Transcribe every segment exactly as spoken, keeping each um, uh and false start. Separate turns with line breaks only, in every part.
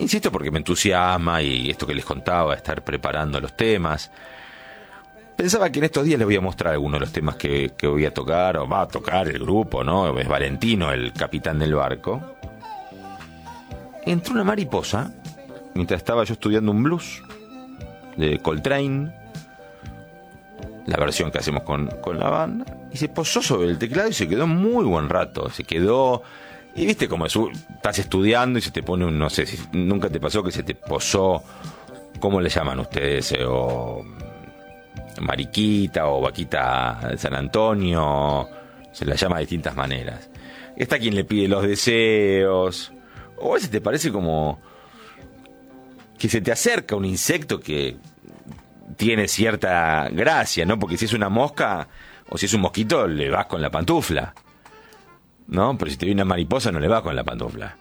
Insisto porque me entusiasma y esto que les contaba, estar preparando los temas. Pensaba que en estos días les voy a mostrar algunos de los temas que, que voy a tocar, o va a tocar el grupo, ¿no? Es Valentino, el capitán del barco. Entró una mariposa mientras estaba yo estudiando un blues de Coltrane, la versión que hacemos con, con la banda, y se posó sobre el teclado y se quedó muy buen rato. Se quedó... Y viste como es, estás estudiando y se te pone un... No sé, si nunca te pasó que se te posó... ¿Cómo le llaman ustedes? Eh, o mariquita o vaquita de San Antonio. Se la llama de distintas maneras. Está quien le pide los deseos. O a veces te parece como... que se te acerca un insecto que... tiene cierta gracia, ¿no? Porque si es una mosca o si es un mosquito, le vas con la pantufla, ¿no? Pero si te viene una mariposa, no le vas con la pantufla.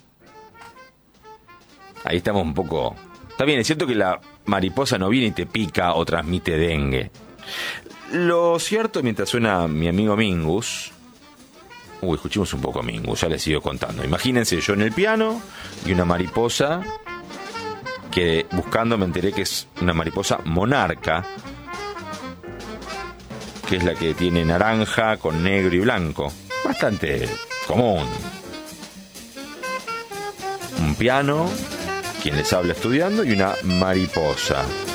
Ahí estamos un poco... Está bien, es cierto que la mariposa no viene y te pica o transmite dengue. Lo cierto, mientras suena mi amigo Mingus... Uy, escuchemos un poco a Mingus, ya les sigo contando. Imagínense yo en el piano y una mariposa... que buscando me enteré que es una mariposa monarca, que es la que tiene naranja con negro y blanco, bastante común. Un piano, quien les habla estudiando, y una mariposa.